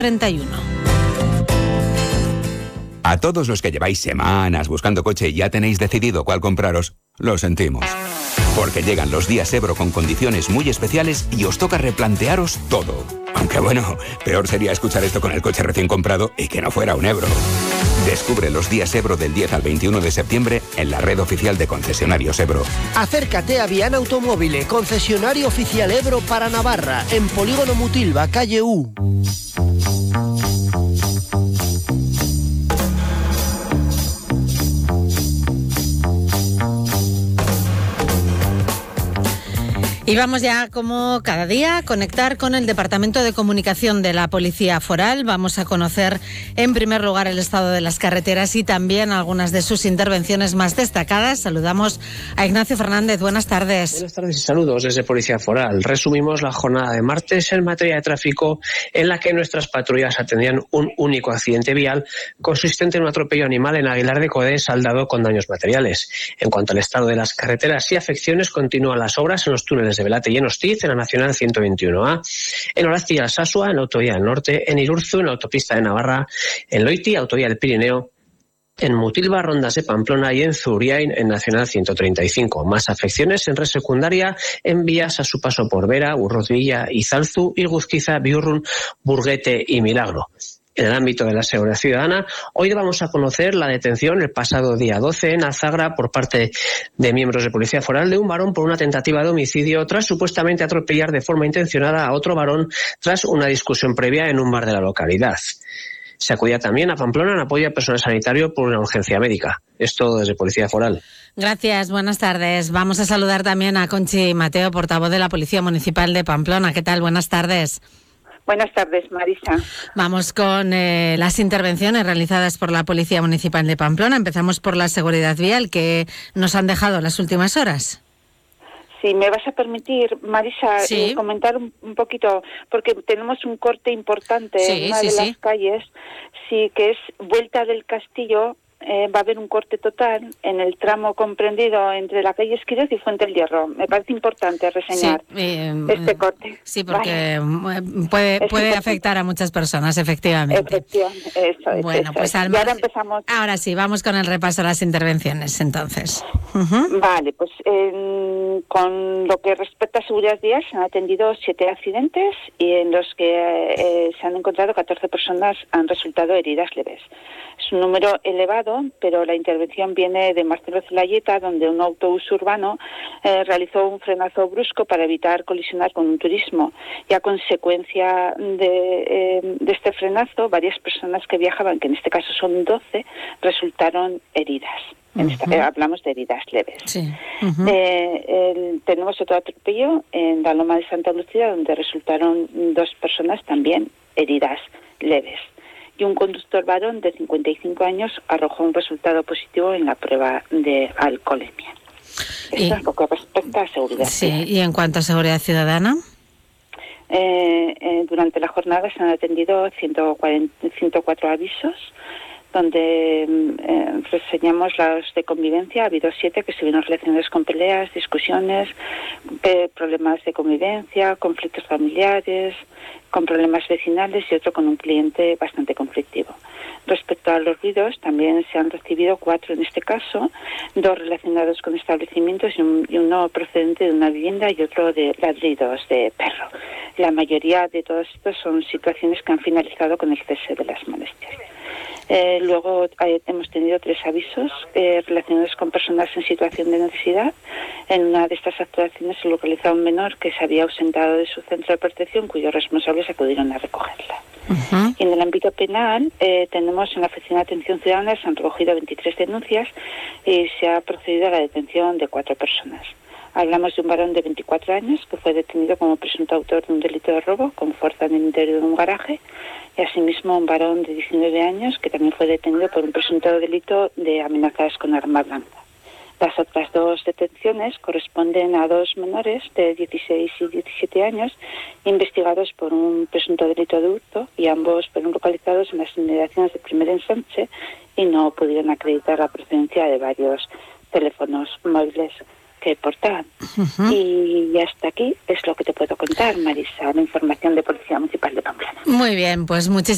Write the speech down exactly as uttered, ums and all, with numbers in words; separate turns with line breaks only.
treinta y uno.
A todos los que lleváis semanas buscando coche y ya tenéis decidido cuál compraros, lo sentimos. Porque llegan los días Ebro con condiciones muy especiales y os toca replantearos todo. Aunque bueno, peor sería escuchar esto con el coche recién comprado y que no fuera un Ebro. Descubre los días Ebro del diez al veintiuno de septiembre en la red oficial de concesionarios Ebro.
Acércate a Viana Automóvil, concesionario oficial Ebro para Navarra, en Polígono Mutilva, calle U.
Y vamos ya, como cada día, a conectar con el Departamento de Comunicación de la Policía Foral. Vamos a conocer, en primer lugar, el estado de las carreteras y también algunas de sus intervenciones más destacadas. Saludamos a Ignacio Fernández. Buenas tardes.
Buenas tardes y saludos desde Policía Foral. Resumimos la jornada de martes en materia de tráfico, en la que nuestras patrullas atendían un único accidente vial consistente en un atropello animal en Aguilar de Codé, saldado con daños materiales. En cuanto al estado de las carreteras y afecciones, continúan las obras en los túneles de Velate y en Hostiz, en la Nacional ciento veintiuno A, en Orazti y Alsasua, en la Autovía del Norte, en Irurzu, en la Autopista de Navarra, en Loiti, Autovía del Pirineo, en Mutilva, Rondas de Pamplona y en Zuriain, en Nacional ciento treinta y cinco. Más afecciones en red secundaria en vías a su paso por Vera, Urrozvilla, Izalzu, Irguzquiza, Biurrun, Burguete y Milagro. En el ámbito de la seguridad ciudadana, hoy vamos a conocer la detención el pasado día doce en Azagra por parte de miembros de Policía Foral de un varón por una tentativa de homicidio tras supuestamente atropellar de forma intencionada a otro varón tras una discusión previa en un bar de la localidad. Se acudía también a Pamplona en apoyo al personal sanitario por una urgencia médica. Esto desde Policía Foral.
Gracias, buenas tardes. Vamos a saludar también a Conchi Mateo, portavoz de la Policía Municipal de Pamplona. ¿Qué tal? Buenas tardes.
Buenas tardes, Marisa.
Vamos con eh, las intervenciones realizadas por la Policía Municipal de Pamplona. Empezamos por la seguridad vial, que nos han dejado las últimas horas.
Si me vas a permitir, Marisa,
sí.
eh, comentar un, un poquito, porque tenemos un corte importante
sí,
en una
sí,
de
sí.
las calles, sí, que es Vuelta del Castillo. Eh, va a haber un corte total en el tramo comprendido entre la calle Esquiroz y Fuente del Hierro. Me parece importante reseñar
sí, eh,
este corte.
Sí, porque
vale.
puede,
es
puede
importante.
afectar a muchas personas, efectivamente.
Efectivamente, eso es.
Bueno,
eso
pues
es.
al
Y ahora
margen...
empezamos.
Ahora sí, vamos con el repaso de las intervenciones, entonces. Uh-huh.
Vale, pues eh, con lo que respecta a seguridad vial, se han atendido siete accidentes y en los que eh, se han encontrado catorce personas han resultado heridas leves. Es un número elevado, pero la intervención viene de Marcelo Zelayeta, donde un autobús urbano eh, realizó un frenazo brusco para evitar colisionar con un turismo. Y a consecuencia de, eh, de este frenazo, varias personas que viajaban, que en este caso son doce, resultaron heridas. En esta, uh-huh. eh, hablamos de heridas leves.
Sí. Uh-huh.
eh, el, tenemos otro atropello en la Loma de Santa Lucía, donde resultaron dos personas también heridas leves. Y un conductor varón de cincuenta y cinco años arrojó un resultado positivo en la prueba de alcoholemia.
Y,
Esto es lo que respecta a seguridad.
Sí, y en cuanto a seguridad ciudadana.
Eh, eh, durante la jornada se han atendido ciento cuatro avisos, donde eh, reseñamos los de convivencia. Ha habido siete que estuvieron relacionados con peleas, discusiones, pe- problemas de convivencia, conflictos familiares, con problemas vecinales y otro con un cliente bastante conflictivo. Respecto a los ruidos, también se han recibido cuatro en este caso, dos relacionados con establecimientos y, un, y uno procedente de una vivienda y otro de ladridos de perro. La mayoría de todos estos son situaciones que han finalizado con el cese de las molestias. Eh, luego eh, hemos tenido tres avisos eh, relacionados con personas en situación de necesidad. En una de estas actuaciones se localizaba un menor que se había ausentado de su centro de protección, cuyos responsables acudieron a recogerla. Uh-huh. Y en el ámbito penal eh, tenemos en la Oficina de Atención Ciudadana, se han recogido veintitrés denuncias y se ha procedido a la detención de cuatro personas. Hablamos de un varón de veinticuatro años que fue detenido como presunto autor de un delito de robo con fuerza en el interior de un garaje, y asimismo un varón de diecinueve años que también fue detenido por un presunto delito de amenazas con arma blanca. Las otras dos detenciones corresponden a dos menores de dieciséis y diecisiete años investigados por un presunto delito de hurto, y ambos fueron localizados en las inmediaciones de primer ensanche y no pudieron acreditar la procedencia de varios teléfonos móviles que portaban. Uh-huh. Y hasta aquí es lo que te puedo contar, Marisa, la información de Policía Municipal de Pamplona.
Muy bien, pues muchísimas